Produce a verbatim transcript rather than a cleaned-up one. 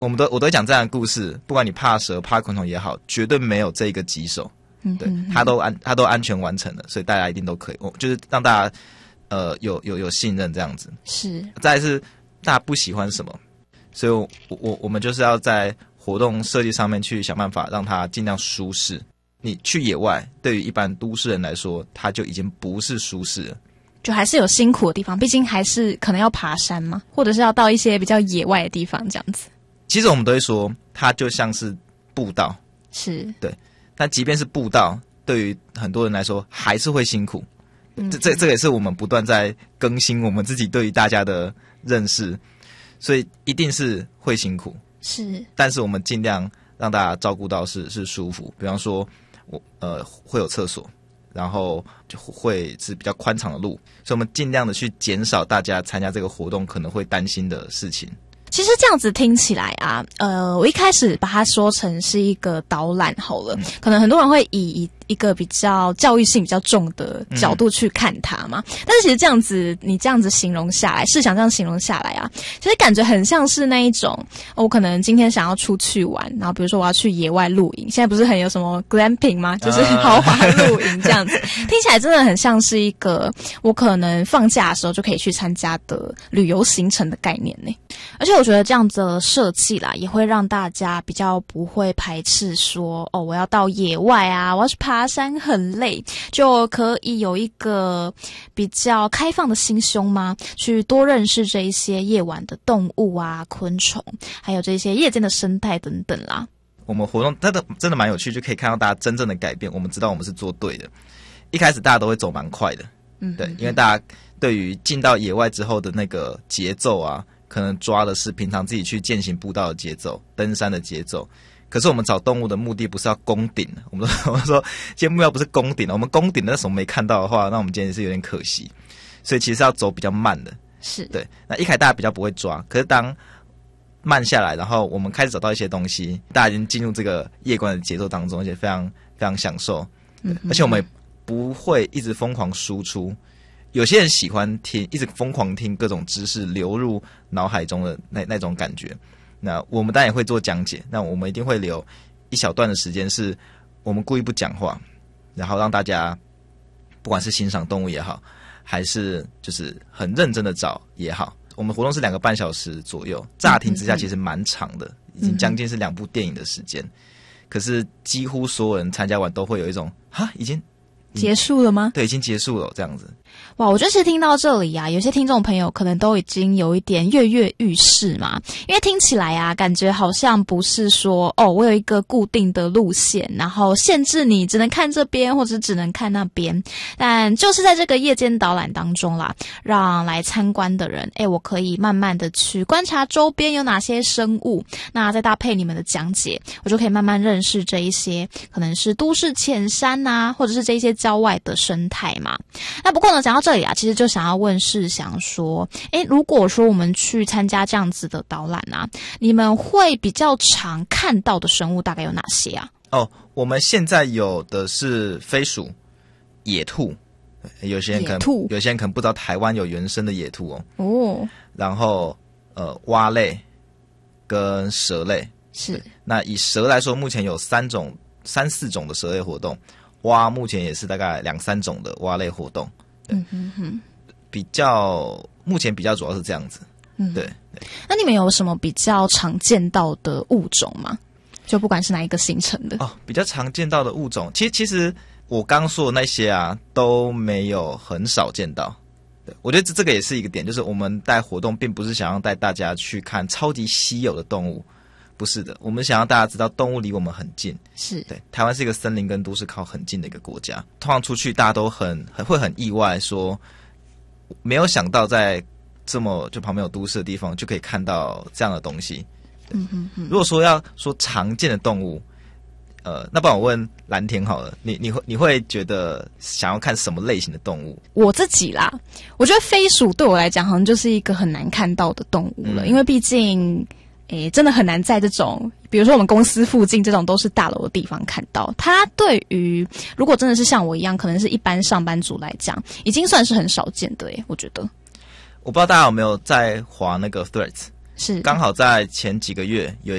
我们都我都会讲这样的故事，不管你怕蛇怕昆虫也好，绝对没有这一个棘手，嗯、对，他都安他都安全完成了，所以大家一定都可以，我就是让大家呃有有有信任这样子。 是， 再来是大家不喜欢什么，所以我我我们就是要在活动设计上面去想办法让它尽量舒适。你去野外，对于一般都市人来说，它就已经不是舒适了。 就还是有辛苦的地方，毕竟还是可能要爬山嘛，或者是要到一些比较野外的地方这样子。 其实我们都会说，它就像是步道， 是对。 但即便是步道，对于很多人来说还是会辛苦。嗯、这这这也是我们不断在更新我们自己对于大家的认识，所以一定是会辛苦。 是， 但是我们尽量让大家照顾到是是舒服。比方说，我呃会有厕所。然后就会是比较宽敞的路，所以我们尽量的去减少大家参加这个活动可能会担心的事情。 其实这样子听起来啊，呃，我一开始把它说成是一个导览好了，嗯、可能很多人会以一个比较教育性比较重的角度去看它嘛。嗯、但是其实这样子，你这样子形容下来，试想这样形容下来啊，其实感觉很像是那一种，我可能今天想要出去玩，然后比如说我要去野外露营，现在不是很有什么 glamping 吗？就是豪华露营这样子，听起来真的很像是一个我可能放假的时候就可以去参加的旅游行程的概念呢。而且我觉得这样子的设计啦，也会让大家比较不会排斥说，哦，我要到野外啊，我要去爬山很累，就可以有一个比较开放的心胸吗？去多认识这一些夜晚的动物啊、昆虫，还有这些夜间的生态等等啦。 我们活动真的真的蛮有趣，就可以看到大家真正的改变。我们知道我们是做对的。一开始大家都会走蛮快的，嗯，对，因为大家对于进到野外之后的那个节奏啊。可能抓的是平常自己去健行步道的节奏、登山的节奏，可是我们找动物的目的不是要攻顶，我们说我们说今天目标不是攻顶，我们攻顶的什么没看到的话，那我们今天是有点可惜，所以其实要走比较慢的， 是对。 那一开始大家比较不会抓，可是当慢下来，然后我们开始找到一些东西，大家已经进入这个夜观的节奏当中，而且非常非常享受，嗯、而且我们也不会一直疯狂输出。有些人喜欢听，一直疯狂听各种知识流入脑海中的那那种感觉。那我们当然也会做讲解，那我们一定会留一小段的时间，是我们故意不讲话，然后让大家不管是欣赏动物也好，还是就是很认真的找也好。我们活动是两个半小时左右，乍听之下其实蛮长的，已经将近是两部电影的时间。可是几乎所有人参加完都会有一种哈，已经结束了吗？ 对，已经结束了这样子。 哇，我觉得其实听到这里啊，有些听众朋友可能都已经有一点跃跃欲试嘛，因为听起来啊，感觉好像不是说哦，我有一个固定的路线，然后限制你只能看这边或者只能看那边，但就是在这个夜间导览当中啦，让来参观的人，诶，我可以慢慢的去观察周边有哪些生物，那再搭配你们的讲解，我就可以慢慢认识这一些可能是都市浅山啊，或者是这一些郊外的生态嘛。那不过呢，讲到这里啊，其实就想要问世祥说，诶，如果说我们去参加这样子的导览啊，你们会比较常看到的生物大概有哪些啊？ 哦，我们现在有的是飞鼠、野兔，有些人可能有些人可能不知道台湾有原生的野兔哦。哦，然后呃，蛙类跟蛇类是。 那以蛇来说，目前有三种、三四种的蛇类活动。蛙目前也是大概两三种的蛙类活动，嗯哼哼，比较目前比较主要是这样子，嗯，对对。 那你们有什么比较常见到的物种吗？就不管是哪一个行程的哦，比较常见到的物种，其实其实我刚说的那些啊都没有很少见到。对，我觉得这这个也是一个点，就是我们带活动并不是想要带大家去看超级稀有的动物。不是的，我们想要大家知道动物离我们很近， 是对。台湾是一个森林跟都市靠很近的一个国家，通常出去大家都很很会很意外，说没有想到在这么就旁边有都市的地方就可以看到这样的东西。嗯哼哼。如果说要说常见的动物，呃，那不然我问蓝田好了，你你会你会觉得想要看什么类型的动物？ 我自己啦，我觉得飞鼠对我来讲好像就是一个很难看到的动物了，嗯、因为毕竟。诶，真的很难在这种，比如说我们公司附近这种都是大楼的地方看到。它对于如果真的是像我一样，可能是一般上班族来讲，已经算是很少见的诶，我觉得。 我不知道大家有没有在滑那个 Threads， 是刚好在前几个月有